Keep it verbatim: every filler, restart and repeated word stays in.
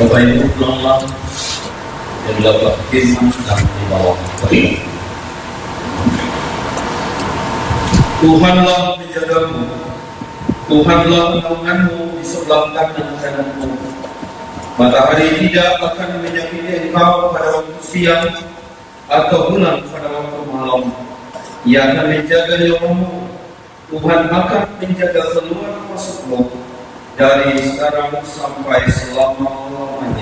Bapak Ibu pulang yang dilakukan firman sedang di bawah beriman. Tuhanlah menjagamu, Tuhanlah menaunganmu di sebelah kanan kananmu. Matahari tidak akan menyakiti engkau pada waktu siang atau bulan pada waktu malam. Ia akan menjaga nyawamu. Tuhan akan menjaga keluar masukmu dari sekarang sampai selama-lamanya.